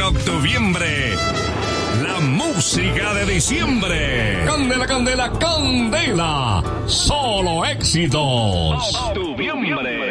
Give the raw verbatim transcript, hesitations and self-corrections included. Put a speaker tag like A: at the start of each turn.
A: octuviembre. La música de diciembre. Candela, candela, candela. Solo éxitos. Octuviembre.